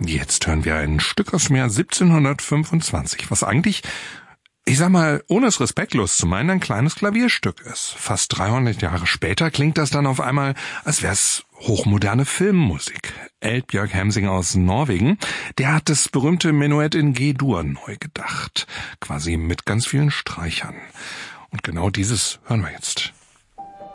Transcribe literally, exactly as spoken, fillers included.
Jetzt hören wir ein Stück aus dem Jahr siebzehnhundertfünfundzwanzig, was eigentlich, ich sag mal, ohne es respektlos zu meinen, ein kleines Klavierstück ist. Fast dreihundert Jahre später klingt das dann auf einmal, als wär's hochmoderne Filmmusik. Eldbjørg Hemsing aus Norwegen, der hat das berühmte Menuett in G-Dur neu gedacht. Quasi mit ganz vielen Streichern. Und genau dieses hören wir jetzt.